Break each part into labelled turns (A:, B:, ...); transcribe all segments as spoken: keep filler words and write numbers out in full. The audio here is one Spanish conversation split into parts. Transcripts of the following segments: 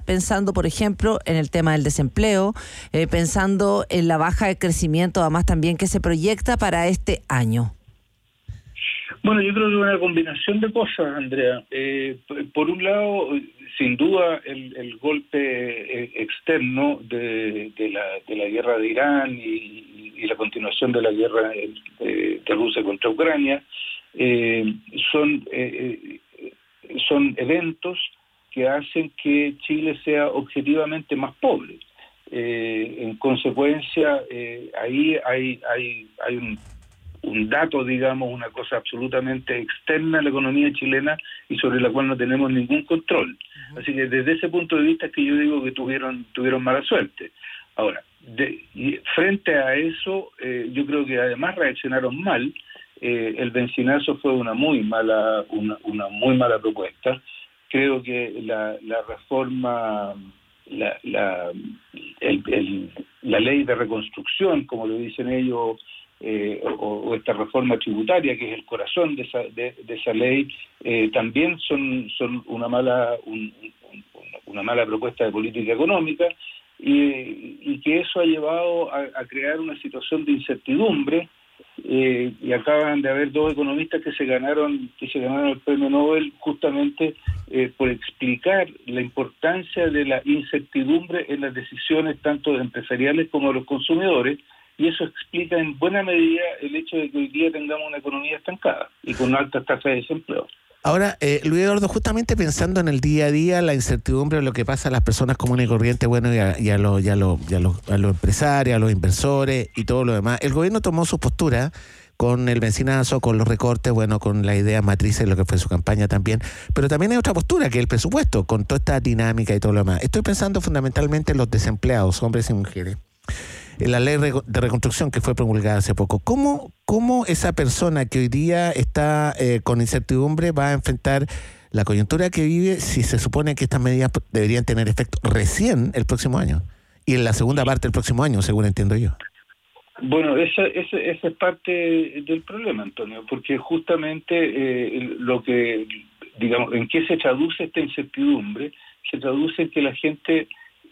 A: pensando, por ejemplo, en el tema del desempleo, eh, pensando en la baja de crecimiento, además también que se proyecta para este año?
B: Bueno, yo creo que una combinación de cosas, Andrea. Eh, por un lado, sin duda, el, el golpe externo de, de, la, de la guerra de Irán y, y la continuación de la guerra de, de Rusia contra Ucrania eh, son, eh, son eventos que hacen que Chile sea objetivamente más pobre. Eh, en consecuencia, eh, ahí hay, hay, hay un un dato, digamos, una cosa absolutamente externa a la economía chilena y sobre la cual no tenemos ningún control. Uh-huh. Así que desde ese punto de vista es que yo digo que tuvieron tuvieron mala suerte. Ahora, de, y frente a eso, eh, yo creo que además reaccionaron mal. Eh, el bencinazo fue una muy mala una, una muy mala propuesta. Creo que la, la reforma, la, la, el, el, la ley de reconstrucción, como lo dicen ellos, Eh, o, o esta reforma tributaria, que es el corazón de esa, de, de esa ley, eh, también son, son una mala un, un, una mala propuesta de política económica y, y que eso ha llevado a, a crear una situación de incertidumbre eh, y acaban de haber dos economistas que se ganaron que se ganaron el premio Nobel justamente eh, por explicar la importancia de la incertidumbre en las decisiones tanto empresariales como de los consumidores. Y eso explica en buena medida el hecho de que hoy día tengamos una economía estancada y con altas tasas de desempleo.
C: Ahora, eh, Luis Eduardo, justamente pensando en el día a día, la incertidumbre de lo que pasa a las personas comunes y corrientes, bueno, y a, y a los y a los, y a los, a los empresarios, a los inversores y todo lo demás, el gobierno tomó su postura con el bencinazo, con los recortes, bueno, con la idea matriz de lo que fue su campaña también, pero también hay otra postura, que es el presupuesto, con toda esta dinámica y todo lo demás. Estoy pensando fundamentalmente en los desempleados, hombres y mujeres. En la ley de reconstrucción que fue promulgada hace poco, ¿cómo, cómo esa persona que hoy día está eh, con incertidumbre va a enfrentar la coyuntura que vive si se supone que estas medidas deberían tener efecto recién el próximo año y en la segunda parte del próximo año, según entiendo yo?
B: Bueno, esa, esa, esa es parte del problema, Antonio, porque justamente eh, lo que, digamos, en qué se traduce esta incertidumbre, se traduce en que la gente...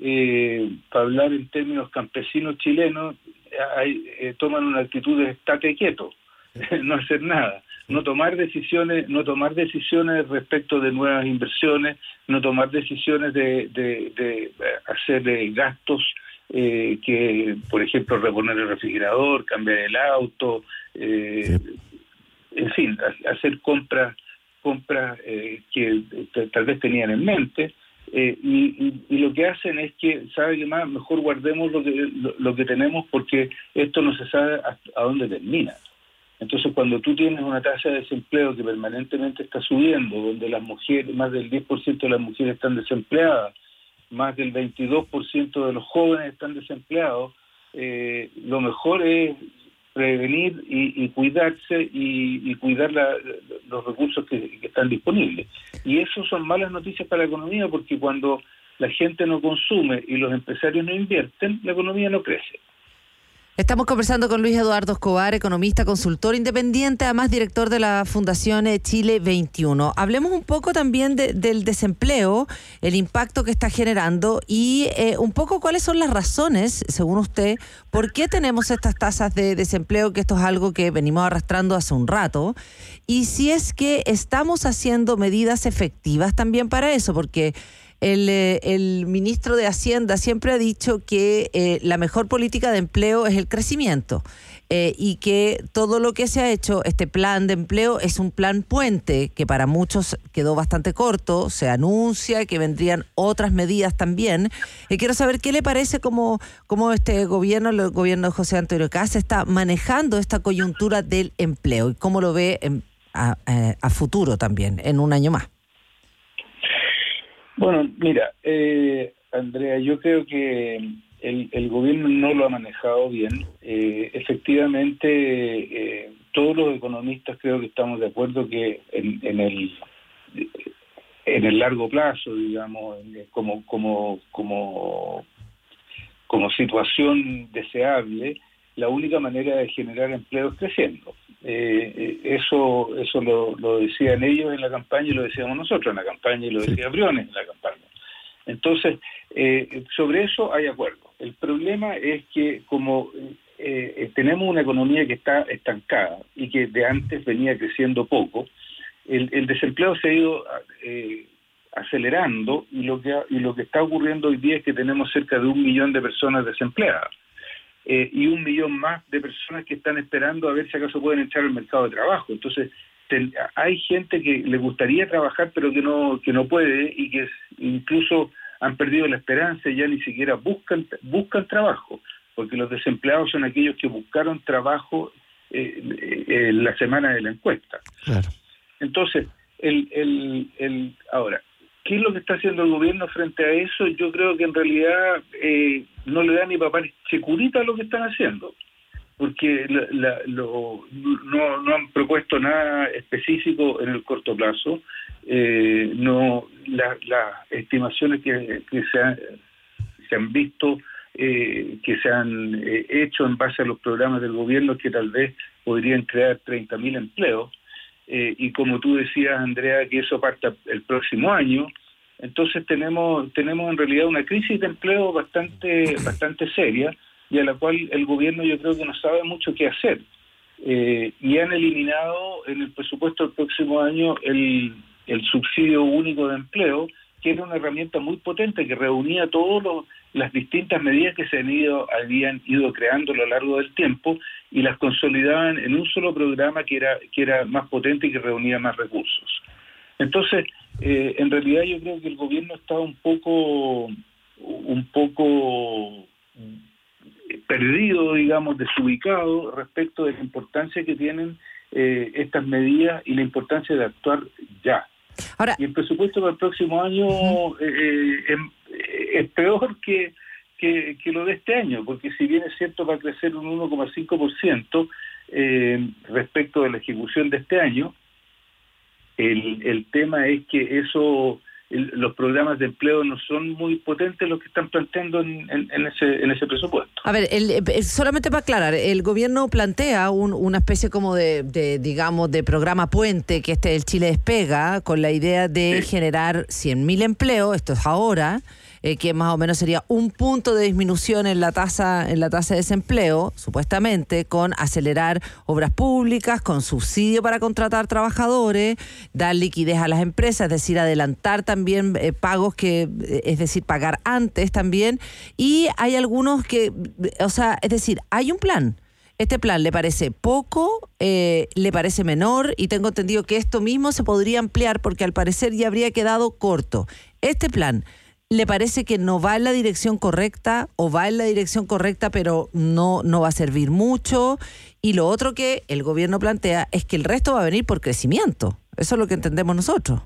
B: Eh, para hablar en términos campesinos chilenos, hay, eh, toman una actitud de estate quieto, no hacer nada, no tomar decisiones, no tomar decisiones respecto de nuevas inversiones, no tomar decisiones de, de, de hacer eh, gastos eh, que, por ejemplo, reponer el refrigerador, cambiar el auto, eh, sí. En fin, hacer compras, compras eh, que tal vez tenían en mente. Eh, y, y, y lo que hacen es que, ¿sabe qué más? Mejor guardemos lo que lo, lo que tenemos porque esto no se sabe a, a dónde termina. Entonces, cuando tú tienes una tasa de desempleo que permanentemente está subiendo, donde las mujeres, más del diez por ciento de las mujeres están desempleadas, más del veintidós por ciento de los jóvenes están desempleados, eh, lo mejor es prevenir y, y cuidarse y, y cuidar la, los recursos que, que están disponibles. Y eso son malas noticias para la economía porque cuando la gente no consume y los empresarios no invierten, la economía no crece.
A: Estamos conversando con Luis Eduardo Escobar, economista, consultor independiente, además director de la Fundación Chile veintiuno. Hablemos un poco también de, del desempleo, el impacto que está generando y eh, un poco cuáles son las razones, según usted, por qué tenemos estas tasas de desempleo, que esto es algo que venimos arrastrando hace un rato, y si es que estamos haciendo medidas efectivas también para eso, porque El, el ministro de Hacienda siempre ha dicho que eh, la mejor política de empleo es el crecimiento eh, y que todo lo que se ha hecho, este plan de empleo, es un plan puente que para muchos quedó bastante corto, se anuncia que vendrían otras medidas también. Eh, quiero saber qué le parece cómo, cómo este gobierno, el gobierno de José Antonio Kast, está manejando esta coyuntura del empleo y cómo lo ve en, a, a, a futuro también, en un año más.
B: Bueno, mira, eh, Andrea, yo creo que el, el gobierno no lo ha manejado bien. Eh, efectivamente, eh, todos los economistas creo que estamos de acuerdo que en, en el en el largo plazo, digamos, como como como como situación deseable, la única manera de generar empleo es creciendo. Eh, eso eso lo, lo decían ellos en la campaña y lo decíamos nosotros en la campaña y lo decía Briones en la campaña. Entonces, eh, sobre eso hay acuerdo. El problema es que como eh, tenemos una economía que está estancada y que de antes venía creciendo poco, el, el desempleo se ha ido eh, acelerando y lo que ha, y lo que está ocurriendo hoy día es que tenemos cerca de un millón de personas desempleadas eh, y un millón más de personas que están esperando a ver si acaso pueden entrar al mercado de trabajo. Entonces ten, hay gente que le gustaría trabajar pero que no que no puede y que incluso han perdido la esperanza y ya ni siquiera buscan buscan trabajo, porque los desempleados son aquellos que buscaron trabajo eh, eh, en la semana de la encuesta. Claro. Entonces, el, el, el ahora, ¿qué es lo que está haciendo el gobierno frente a eso? Yo creo que en realidad eh, no le da ni papá checurita a lo que están haciendo, porque la, la, lo, no, no han propuesto nada específico en el corto plazo. Eh, no la, las estimaciones que, que se, han, se han visto, eh, que se han eh, hecho en base a los programas del gobierno, que tal vez podrían crear treinta mil empleos. Eh, y como tú decías, Andrea, que eso parta el próximo año, entonces tenemos tenemos en realidad una crisis de empleo bastante bastante seria y a la cual el gobierno yo creo que no sabe mucho qué hacer. Eh, y han eliminado en el presupuesto del próximo año el, el subsidio único de empleo, que era una herramienta muy potente que reunía todas las distintas medidas que se han ido, habían ido creando a lo largo del tiempo y las consolidaban en un solo programa que era, que era más potente y que reunía más recursos. Entonces, eh, en realidad yo creo que el gobierno está un poco, un poco perdido, digamos, desubicado respecto de la importancia que tienen eh, estas medidas y la importancia de actuar ya. Ahora, y el presupuesto para el próximo año uh-huh. eh, eh, es peor que, que, que lo de este año, porque si bien es cierto va a crecer un uno coma cinco por ciento eh, respecto de la ejecución de este año, el, el tema es que eso el, los programas de empleo no son muy potentes los que están planteando en, en, en ese en ese presupuesto.
A: A ver, el, el, solamente para aclarar, el gobierno plantea un, una especie como de, de, digamos, de programa puente, que este el Chile Despega, con la idea de sí. generar cien mil empleos, esto es ahora, eh, que más o menos sería un punto de disminución en la tasa en la tasa de desempleo, supuestamente, con acelerar obras públicas, con subsidio para contratar trabajadores, dar liquidez a las empresas, es decir, adelantar también eh, pagos, que es decir, pagar antes también, y hay algunos que, o sea, es decir, hay un plan. ¿Este plan le parece poco, eh, le parece menor? Y tengo entendido que esto mismo se podría ampliar porque al parecer ya habría quedado corto. ¿Este plan le parece que no va en la dirección correcta o va en la dirección correcta pero no, no va a servir mucho? Y lo otro que el gobierno plantea es que el resto va a venir por crecimiento. Eso es lo que entendemos nosotros.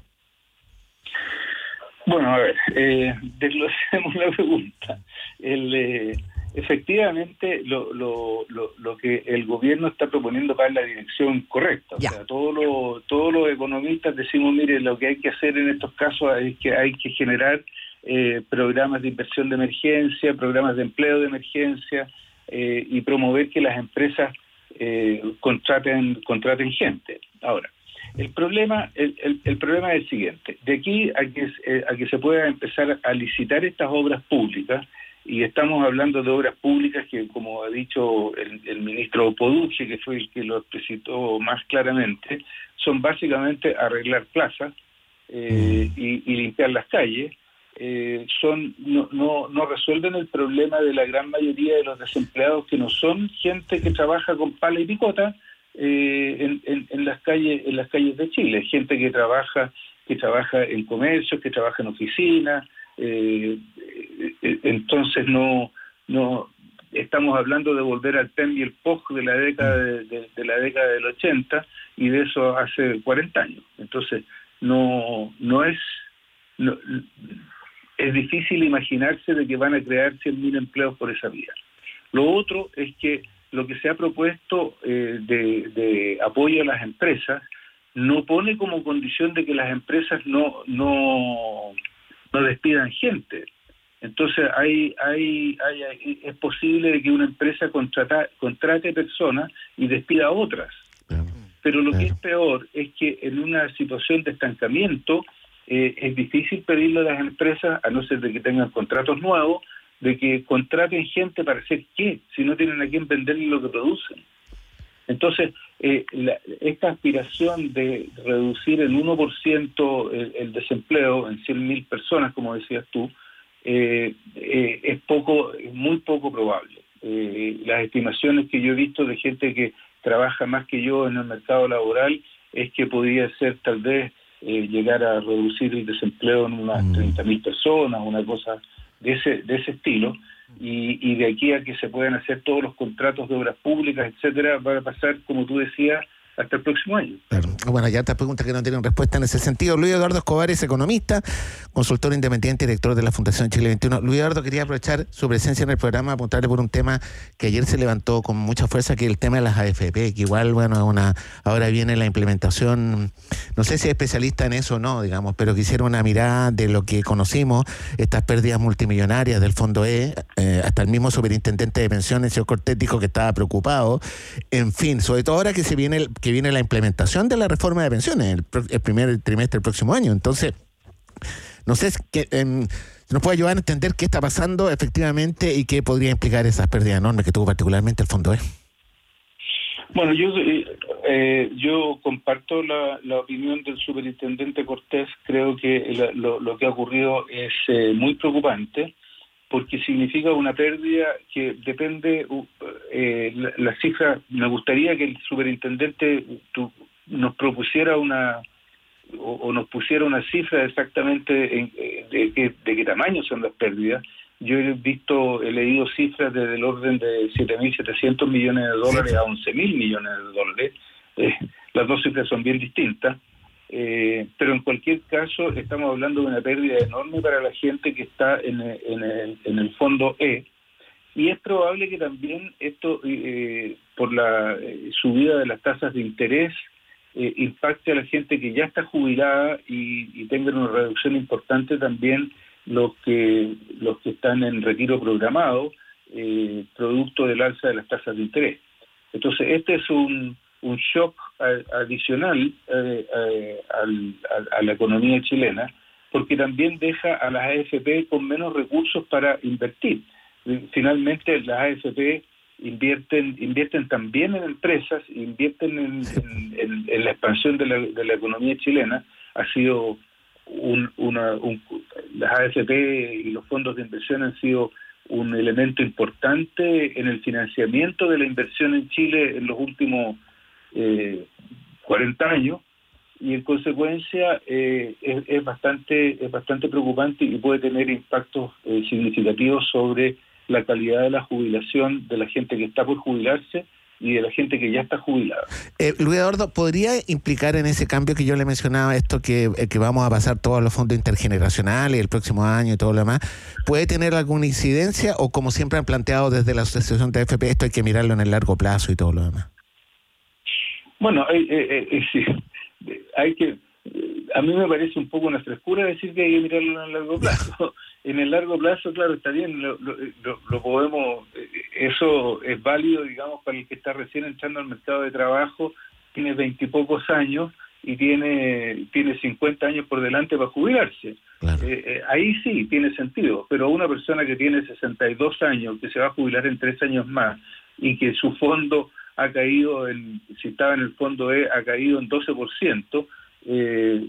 B: Bueno, a ver, eh, desglosemos la pregunta. El... Eh... Efectivamente, lo, lo, lo, lo que el gobierno está proponiendo va en la dirección correcta. O sea, todos los, todos los economistas decimos, mire, lo que hay que hacer en estos casos es que hay que generar eh, programas de inversión de emergencia, programas de empleo de emergencia eh, y promover que las empresas eh, contraten, contraten gente. Ahora, el problema, el, el, el problema es el siguiente. De aquí a que, eh, a que se pueda empezar a licitar estas obras públicas, y estamos hablando de obras públicas que, como ha dicho el, el ministro Poducci, que fue el que lo explicitó más claramente, son básicamente arreglar plazas eh, y, y limpiar las calles. Eh, son no, no, no resuelven el problema de la gran mayoría de los desempleados, que no son gente que trabaja con pala y picota eh, en, en, en las calles en las calles de Chile, gente que trabaja que trabaja en comercio, que trabaja en oficinas. Eh, entonces no no estamos hablando de volver al P E M y el P O G de la década de, de, de la década del ochenta, y de eso hace cuarenta años. Entonces no no es no, es difícil imaginarse de que van a crear cien mil empleos por esa vía. Lo otro es que lo que se ha propuesto eh, de, de apoyo a las empresas no pone como condición de que las empresas no no no despidan gente. Entonces hay, hay, hay, hay es posible de que una empresa contrata, contrate personas y despida a otras. Claro. Pero lo claro. que es peor es que en una situación de estancamiento eh, es difícil pedirle a las empresas, a no ser de que tengan contratos nuevos, de que contraten gente para hacer qué, si no tienen a quién venderle lo que producen. Entonces, eh, la, esta aspiración de reducir en uno por ciento el, el desempleo en cien mil personas, como decías tú, eh, eh, es poco, es muy poco probable. Eh, las estimaciones que yo he visto de gente que trabaja más que yo en el mercado laboral es que podría ser tal vez eh, llegar a reducir el desempleo en unas treinta mil personas, una cosa de ese de ese estilo, y, y de aquí a que se puedan hacer todos los contratos de obras públicas, etcétera, va a pasar, como tú decías, hasta el próximo año.
C: Claro. Bueno, ya otras preguntas que no tienen respuesta en ese sentido. Luis Eduardo Escobar es economista, consultor independiente, director de la Fundación Chile veintiuno. Luis Eduardo, quería aprovechar su presencia en el programa, apuntarle por un tema que ayer se levantó con mucha fuerza, que es el tema de las A F P, que igual, bueno, una ahora viene la implementación, no sé si es especialista en eso o no, digamos, pero quisiera una mirada de lo que conocimos, estas pérdidas multimillonarias del Fondo E, eh, hasta el mismo superintendente de pensiones, señor Cortés, dijo que estaba preocupado. En fin, sobre todo ahora que se viene el, que viene la implementación de la reforma de pensiones el, el primer trimestre del próximo año. Entonces, no sé si eh, nos puede ayudar a entender qué está pasando efectivamente y qué podría implicar esas pérdidas enormes que tuvo particularmente el Fondo E.
B: Bueno, yo eh, yo comparto la, la opinión del superintendente Cortés. Creo que la, lo, lo que ha ocurrido es eh, muy preocupante, porque significa una pérdida que depende, eh, la, la cifra, me gustaría que el superintendente tu, nos propusiera una, o, o nos pusiera una cifra exactamente en, de, de, de qué tamaño son las pérdidas. Yo he visto, he leído cifras desde el orden de siete mil setecientos millones de dólares a once mil millones de dólares. Eh, las dos cifras son bien distintas. Eh, pero en cualquier caso estamos hablando de una pérdida enorme para la gente que está en el, en el, en el Fondo E, y es probable que también esto eh, por la eh, subida de las tasas de interés eh, impacte a la gente que ya está jubilada y, y tengan una reducción importante también los que los que están en retiro programado eh, producto del alza de las tasas de interés. Entonces este es un un shock adicional eh, eh, al, a, a la economía chilena, porque también deja a las A F P con menos recursos para invertir. Finalmente las A F P invierten invierten también en empresas, invierten en, en, en, en la expansión de la, de la economía chilena. Ha sido un, una, un, las A F P y los fondos de inversión han sido un elemento importante en el financiamiento de la inversión en Chile en los últimos Eh, cuarenta años, y en consecuencia eh, es, es bastante es bastante preocupante y puede tener impactos eh, significativos sobre la calidad de la jubilación de la gente que está por jubilarse y de la gente que ya está jubilada.
C: Eh, Luis Eduardo, ¿podría implicar en ese cambio que yo le mencionaba esto que, eh, que vamos a pasar todos los fondos intergeneracionales el próximo año y todo lo demás? ¿Puede tener alguna incidencia o, como siempre han planteado desde la Asociación de A F P, esto hay que mirarlo en el largo plazo y todo lo demás?
B: Bueno, eh, eh, eh, sí, hay que, a mí me parece un poco una frescura decir que hay que mirarlo en el largo plazo. En el largo plazo, claro, está bien, lo, lo, lo podemos, eso es válido, digamos, para el que está recién entrando al mercado de trabajo, tiene veintipocos años y tiene tiene cincuenta años por delante para jubilarse. Claro. Eh, eh, ahí sí tiene sentido, pero una persona que tiene sesenta y dos años, que se va a jubilar en tres años más y que su fondo ha caído, en, si estaba en el Fondo E, ha caído en doce por ciento. Eh,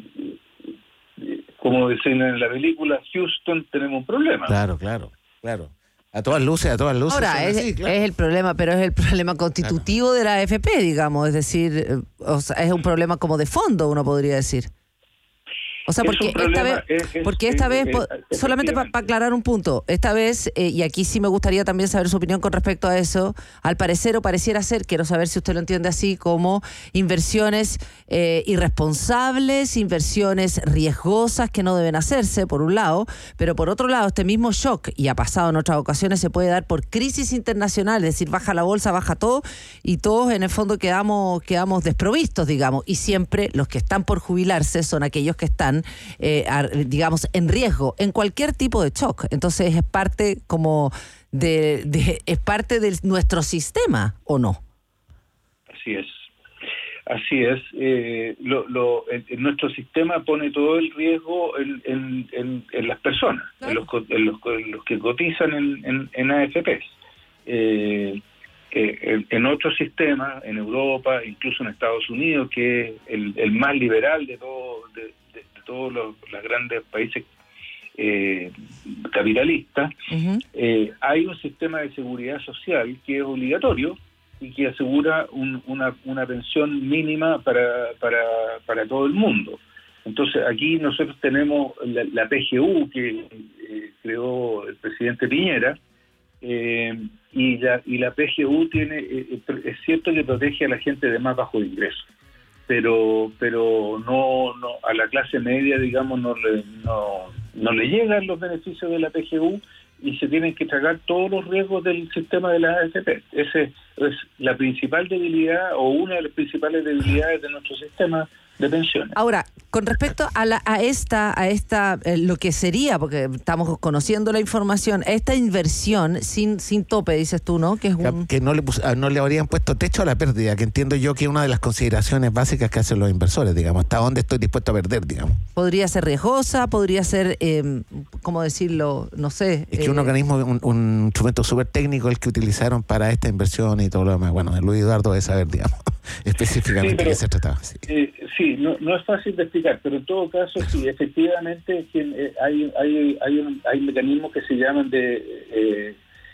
B: como decían en la película, Houston, tenemos un problema.
C: Claro, claro, claro. A todas luces, a todas luces.
A: Ahora, es, así, claro. es el problema, pero es el problema constitutivo claro. de la A F P, digamos. Es decir, o sea, es un problema como de fondo, uno podría decir. O sea, porque esta vez, es, es, porque esta es, vez, es, es, solamente para pa aclarar un punto, esta vez, eh, y aquí sí me gustaría también saber su opinión con respecto a eso, al parecer o pareciera ser, quiero saber si usted lo entiende así, como inversiones eh, irresponsables, inversiones riesgosas que no deben hacerse, por un lado, pero por otro lado, este mismo shock, y ha pasado en otras ocasiones, se puede dar por crisis internacional, es decir, baja la bolsa, baja todo, y todos en el fondo quedamos, quedamos desprovistos, digamos, y siempre los que están por jubilarse son aquellos que están Eh, digamos, en riesgo, en cualquier tipo de shock. Entonces es parte como de, de es parte de nuestro sistema, ¿o no?
B: Así es. Así es. Eh, lo, lo, en, en nuestro sistema pone todo el riesgo en, en, en, en las personas, claro. en, los, en, los, en los que cotizan en, en, en A F P. Eh, eh, en, en otros sistemas, en Europa, incluso en Estados Unidos, que es el, el más liberal de, todo, de, de, de todos los, los grandes países eh, capitalistas, uh-huh. eh, hay un sistema de seguridad social que es obligatorio y que asegura un, una, una pensión mínima para, para, para todo el mundo. Entonces aquí nosotros tenemos la, la P G U que eh, creó el presidente Piñera, eh, y, la, y la P G U tiene, eh, es cierto que protege a la gente de más bajo ingreso, pero pero no, no a la clase media, digamos, no le, no, no le llegan los beneficios de la P G U y se tienen que tragar todos los riesgos del sistema de la A F P. Esa es la principal debilidad o una de las principales debilidades de nuestro sistema de pensiones.
A: Ahora, con respecto a la a esta a esta eh, lo que sería, porque estamos conociendo la información, esta inversión sin sin tope, dices tú, ¿no? Que es un...
C: que no le pus, no le habrían puesto techo a la pérdida, que entiendo yo que es una de las consideraciones básicas que hacen los inversores, digamos, hasta dónde estoy dispuesto a perder, digamos.
A: Podría ser riesgosa, podría ser, eh, ¿cómo decirlo? No sé.
C: Es que
A: eh...
C: un organismo, un, un instrumento súper técnico el que utilizaron para esta inversión y todo lo demás. Bueno, Luis Eduardo debe saber, digamos, específicamente sí, pero, qué se trataba. Sí,
B: eh, sí no, no es fácil de explicar, pero en todo caso, sí, efectivamente hay hay hay, un, hay mecanismos que se llaman de... Eh,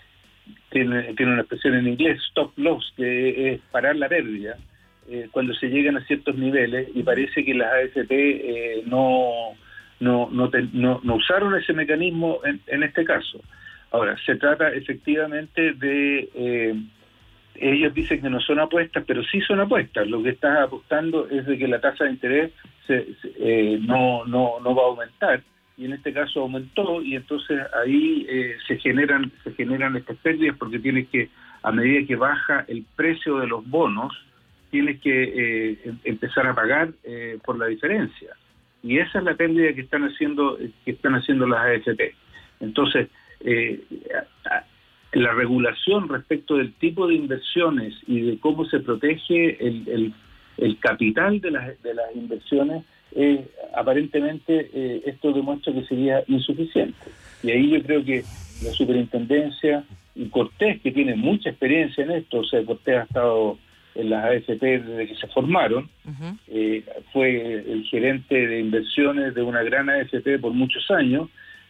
B: tiene, tiene una expresión en inglés, stop loss, que es parar la pérdida, eh, cuando se llegan a ciertos niveles, y parece que las A F P eh, no, no, no, te, no, no usaron ese mecanismo en, en este caso. Ahora, se trata efectivamente de... Eh, ellos dicen que no son apuestas, pero sí son apuestas. Lo que están apostando es de que la tasa de interés se, se, eh, no, no, no va a aumentar, y en este caso aumentó, y entonces ahí eh, se generan se generan estas pérdidas, porque tienes que, a medida que baja el precio de los bonos, tienes que eh, empezar a pagar eh, por la diferencia, y esa es la pérdida que están haciendo que están haciendo las A F P. Entonces, eh, a, a, la regulación respecto del tipo de inversiones y de cómo se protege el, el, el capital de las, de las inversiones, eh, aparentemente eh, esto demuestra que sería insuficiente. Y ahí yo creo que la superintendencia y Cortés, que tiene mucha experiencia en esto, o sea, Cortés ha estado en las A F P desde que se formaron, uh-huh. eh, fue el gerente de inversiones de una gran A F P por muchos años.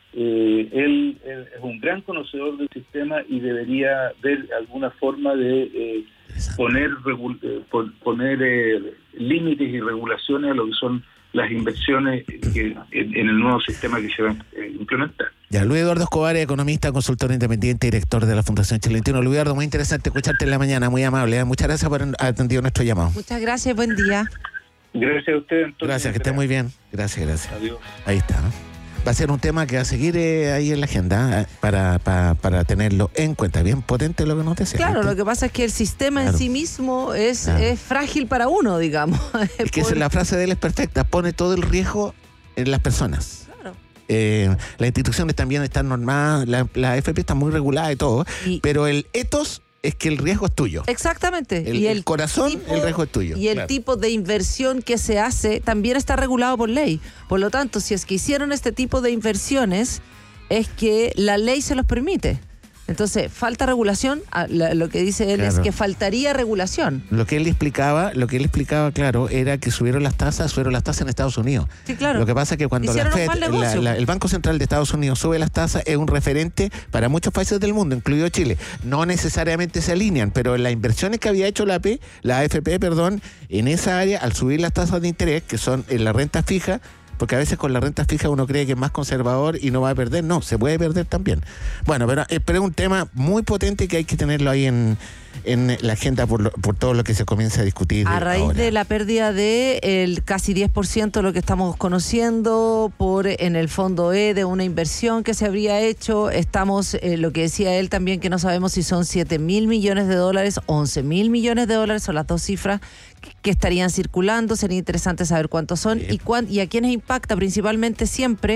B: Eh, él, él es un gran conocedor del sistema y debería ver alguna forma de eh, poner regu- eh, poner eh, límites y regulaciones a lo que son las inversiones que, en, en el nuevo sistema que se va a eh, implementar.
C: Ya, Luis Eduardo Escobar, economista, consultor independiente, director de la Fundación Chile veintiuno. Luis Eduardo, muy interesante escucharte en la mañana, muy amable. ¿eh? Muchas gracias por haber atendido nuestro llamado.
A: Muchas gracias, buen día.
B: Gracias a usted, entonces.
C: Gracias, que esté muy bien. Gracias, gracias.
B: Adiós.
C: Ahí está, ¿no? Va a ser un tema que va a seguir eh, ahí en la agenda eh, para, para, para tenerlo en cuenta. Bien potente lo que nos decía.
A: Claro,
C: ¿viste?
A: lo que pasa es que el sistema
C: claro.
A: en sí mismo es,
C: claro.
A: es frágil para uno, digamos.
C: Es que esa, la frase de él es perfecta. Pone todo el riesgo en las personas.
A: Claro.
C: Eh, las instituciones también están normadas, la, la A F P está muy regulada y todo, y, pero el ethos es que el riesgo es tuyo.
A: Exactamente.
C: El,
A: y el,
C: el corazón, tipo, el riesgo es tuyo.
A: Y el
C: claro.
A: tipo de inversión que se hace también está regulado por ley. Por lo tanto, si es que hicieron este tipo de inversiones, es que la ley se los permite. Entonces, falta regulación. Lo que dice él claro. es que faltaría regulación.
C: Lo que él explicaba, lo que él explicaba, claro, era que subieron las tasas, subieron las tasas en Estados Unidos.
A: Sí, claro.
C: Lo que pasa es que cuando
A: Hicieron
C: la Fed, la, la, el Banco Central de Estados Unidos sube las tasas, es un referente para muchos países del mundo, incluido Chile. No necesariamente se alinean, pero en las inversiones que había hecho la P, la A F P, perdón, en esa área, al subir las tasas de interés, que son en la renta fija, porque a veces con la renta fija uno cree que es más conservador y no va a perder. No, se puede perder también. Bueno, pero, eh, pero es un tema muy potente que hay que tenerlo ahí en, en la agenda por, lo, por todo lo que se comienza a discutir.
A: A raíz
C: ahora.
A: de la pérdida de el casi diez por ciento de lo que estamos conociendo por en el fondo E de una inversión que se habría hecho, estamos, eh, lo que decía él también, que no sabemos si son siete mil millones de dólares, once mil millones de dólares, son las dos cifras que estarían circulando. Sería interesante saber cuántos son y, cuán, y a quiénes impacta, principalmente siempre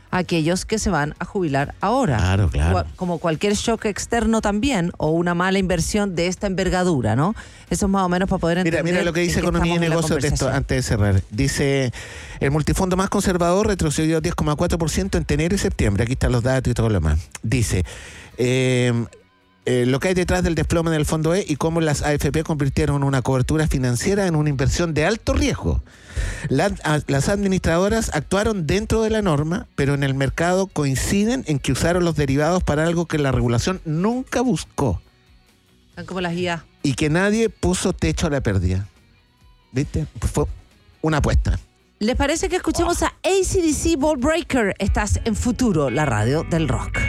A: a aquellos que se van a jubilar ahora.
C: Claro, claro.
A: Como cualquier shock externo también, o una mala inversión de esta envergadura, ¿no? Eso es más o menos para poder entender.
C: Mira, mira lo que dice Economía y Negocios de esto, antes de cerrar. Dice, el multifondo más conservador retrocedió diez coma cuatro por ciento entre enero y septiembre. Aquí están los datos y todo lo demás. Dice, eh, eh, lo que hay detrás del desplome del fondo E y cómo las A F P convirtieron una cobertura financiera en una inversión de alto riesgo. La, a, las administradoras actuaron dentro de la norma, pero en el mercado coinciden en que usaron los derivados para algo que la regulación nunca buscó.
A: Están como las I A.
C: Y que nadie puso techo a la pérdida. ¿Viste? Fue una apuesta.
A: ¿Les parece que escuchemos oh. a A C D C Ball Breaker? Estás en Futuro, la radio del rock.